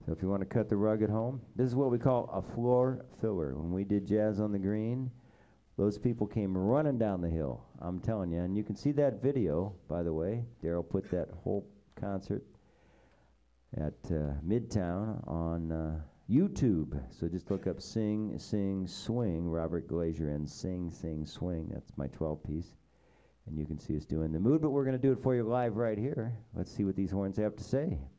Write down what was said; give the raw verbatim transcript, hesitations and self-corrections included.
So if you want to cut the rug at home, this is what we call a floor filler. When we did Jazz on the Green, those people came running down the hill. I'm telling you, and you can see that video, by the way. Daryl put that whole concert at uh, Midtown on uh, YouTube. So just look up Sing, Sing, Swing, Robert Glazier, and Sing, Sing, Swing. That's my twelve piece. And you can see us doing the mood, but we're going to do it for you live right here. Let's see what these horns have to say.